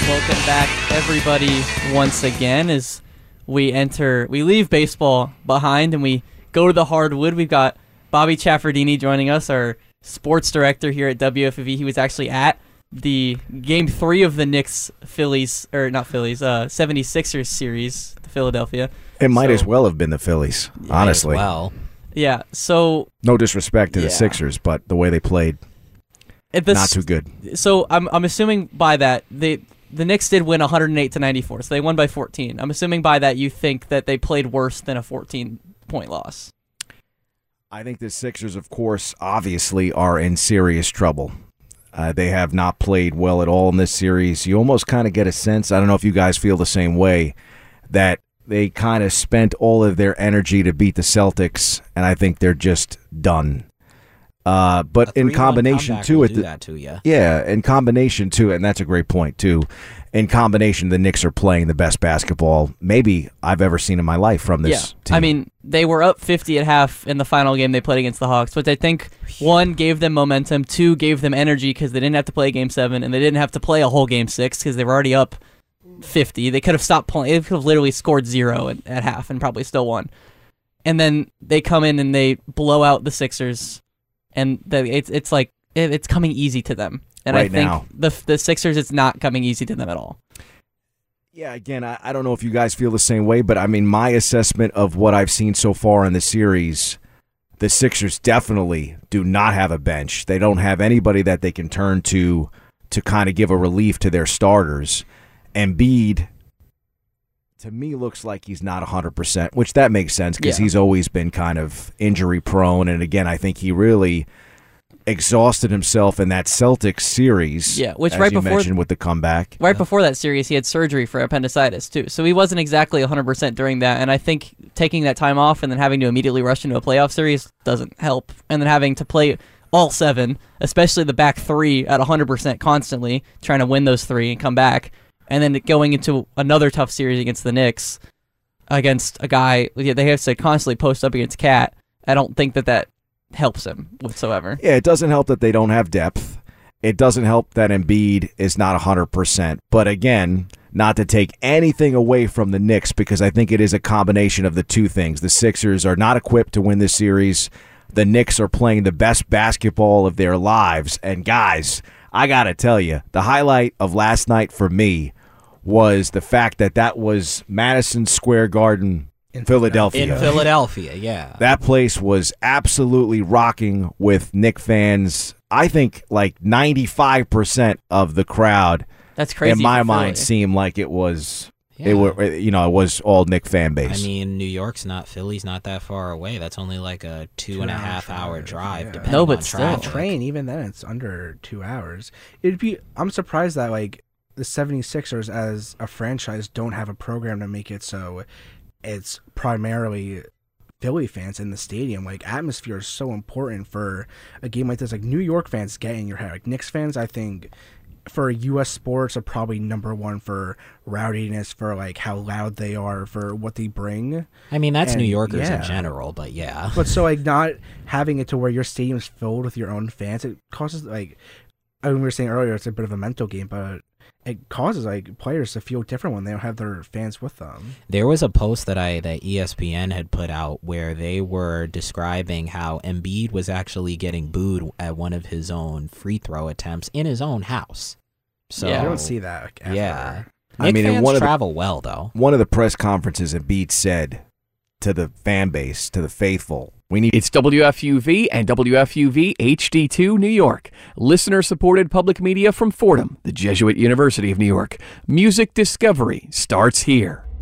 Welcome back, everybody, once again, as we leave baseball behind and we go to the hardwood. We've got Bobby Chaffardini joining us, our sports director here at WFV. He was actually at the Game 3 of the 76ers series, the Philadelphia. It might as well have been the Phillies, honestly. Yeah, so... No disrespect to the Sixers, but the way they played, not too good. So I'm assuming by that, the Knicks did win 108-94, so they won by 14. I'm assuming by that you think that they played worse than a 14-point loss. I think the Sixers, of course, obviously are in serious trouble. They have not played well at all in this series. You almost kind of get a sense, I don't know if you guys feel the same way, that they kind of spent all of their energy to beat the Celtics, and I think they're just done. But in combination to it, in combination to it, and that's a great point too. In combination, the Knicks are playing the best basketball maybe I've ever seen in my life from this team. I mean, they were up 50 at half in the final game they played against the Hawks, which I think, one, gave them momentum, two, gave them energy because they didn't have to play Game 7, and they didn't have to play a whole Game 6 because they were already up 50. They could have stopped playing. They could have literally scored 0 at half and probably still won. And then they come in and they blow out the Sixers, and it's like it's coming easy to them. And right I think now, the Sixers, it's not coming easy to them at all. Yeah, again, I don't know if you guys feel the same way, but I mean, my assessment of what I've seen so far in the series, the Sixers definitely do not have a bench. They don't have anybody that they can turn to kind of give a relief to their starters. Embiid, to me, looks like he's not 100%, which that makes sense because he's always been kind of injury-prone. And again, I think he really exhausted himself in that Celtics series, which as right you before mentioned with the comeback. Right before that series, he had surgery for appendicitis, too. So he wasn't exactly 100% during that, and I think taking that time off and then having to immediately rush into a playoff series doesn't help. And then having to play all 7, especially the back 3 at 100% constantly, trying to win those 3 and come back, and then going into another tough series against the Knicks, against a guy, they have to constantly post up against Cat. I don't think that helps him whatsoever. Yeah, it doesn't help that they don't have depth. It doesn't help that Embiid is not 100%. But again, not to take anything away from the Knicks, because I think it is a combination of the two things. The Sixers are not equipped to win this series. The Knicks are playing the best basketball of their lives. And guys, I got to tell you, the highlight of last night for me was the fact that was Madison Square Garden in Philadelphia. In Philadelphia, yeah. That place was absolutely rocking with Knick fans. I think like 95% of the crowd, that's crazy, in my mind, seemed like it was it was all Knick fan base. I mean, New York's not, Philly's not that far away. That's only like a 2.5 hour drive, depending on traffic. Train, even then, it's under 2 hours. I'm surprised that like the 76ers as a franchise don't have a program to make it so it's primarily Philly fans in the stadium. Like, atmosphere is so important for a game like this. Like, New York fans get in your head. Like, Knicks fans, I think, for U.S. sports are probably number one for rowdiness, for, like, how loud they are, for what they bring. I mean, that's New Yorkers in general, but yeah. But so, like, not having it to where your stadium's filled with your own fans, it causes, like, I mean, we were saying earlier, it's a bit of a mental game, but it causes like players to feel different when they don't have their fans with them. There was a post that ESPN had put out where they were describing how Embiid was actually getting booed at one of his own free throw attempts in his own house. So I don't see that. Like, ever. Yeah, Knick fans travel well though. One of the press conferences, Embiid said to the fan base, to the faithful, It's WFUV and WFUV HD2 New York. Listener-supported public media from Fordham, the Jesuit University of New York. Music discovery starts here.